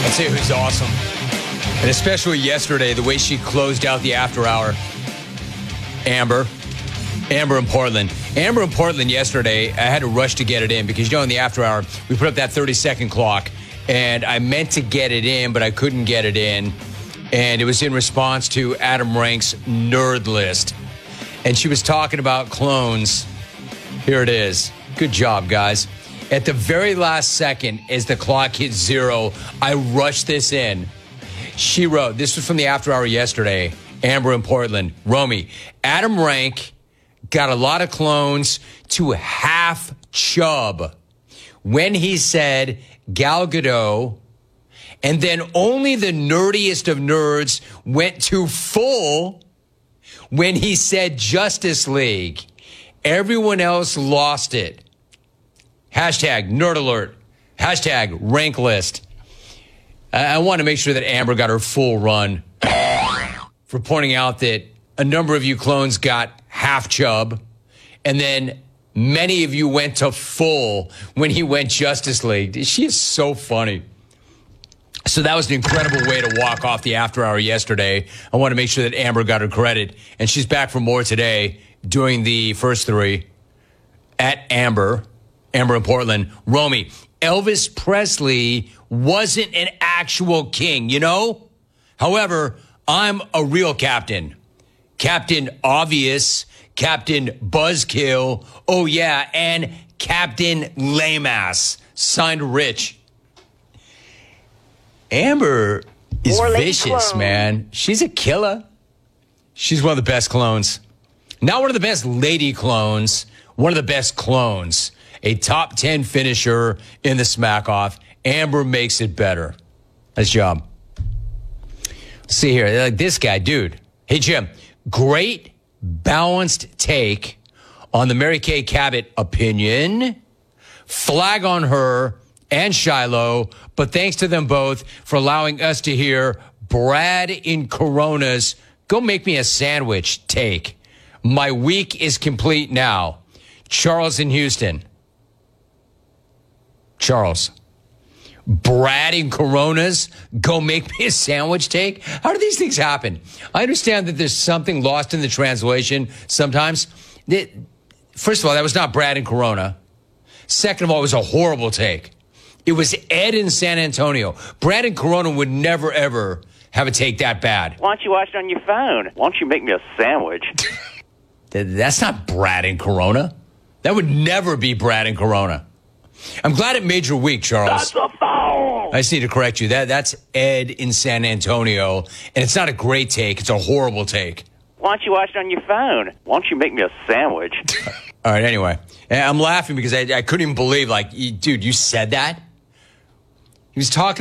I'll tell you who's awesome. And especially yesterday, the way she closed out the after hour. Amber in Portland. Amber in Portland yesterday, I had to rush to get it in because, in the after hour, we put up that 30-second clock. And I meant to get it in, but I couldn't get it in. And it was in response to Adam Rank's Nerd List. And she was talking about clones. Here it is. Good job, guys. At the very last second, as the clock hit 0, I rushed this in. She wrote, this was from the after hour yesterday, Amber in Portland. Romy, Adam Rank got a lot of clones to half chub when he said Gal Gadot, and then only the nerdiest of nerds went to full when he said Justice League. Everyone else lost it. Hashtag nerd alert. Hashtag rank list. I want to make sure that Amber got her full run for pointing out that a number of you clones got half chub, and then many of you went to full when he went Justice League. She is so funny. So that was an incredible way to walk off the after hour yesterday. I want to make sure that Amber got her credit, and she's back for more today doing the first three at Amber in Portland. Romy, Elvis Presley wasn't an actual king, However, I'm a real captain. Captain Obvious, Captain Buzzkill, oh yeah, and Captain Lame-Ass. Signed Rich. Amber is vicious, man. She's a killer. She's one of the best clones. Not one of the best lady clones, one of the best clones. A top 10 finisher in the smack-off. Amber makes it better. Nice job. Let's see here. Like this guy, dude. Hey, Jim. Great balanced take on the Mary Kay Cabot opinion. Flag on her and Shiloh, but thanks to them both for allowing us to hear Brad in Corona's "Go make me a sandwich" take. My week is complete now. Charles in Houston. Charles. Brad in Corona's "Go make me a sandwich" take? How do these things happen? I understand that there's something lost in the translation sometimes. First of all, that was not Brad in Corona. Second of all, it was a horrible take. It was Ed in San Antonio. Brad in Corona would never, ever have a take that bad. Why don't you watch it on your phone? Why don't you make me a sandwich? That's not Brad in Corona. That would never be Brad in Corona. I'm glad it made your week, Charles. That's a foul! I just need to correct you. That's Ed in San Antonio, and it's not a great take. It's a horrible take. Why don't you watch it on your phone? Why don't you make me a sandwich? All right, anyway. I'm laughing because I couldn't even believe, dude, you said that? He was talking